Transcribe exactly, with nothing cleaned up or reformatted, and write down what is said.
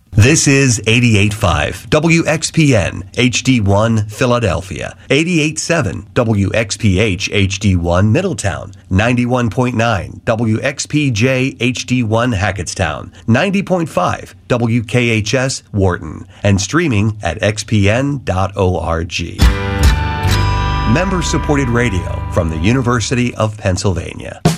This is eighty-eight point five W X P N H D one Philadelphia, eighty-eight point seven W X P H H D one Middletown, ninety-one point nine W X P J H D one Hackettstown, ninety point five W K H S Wharton, and streaming at x p n dot org. Member-supported radio from the University of Pennsylvania.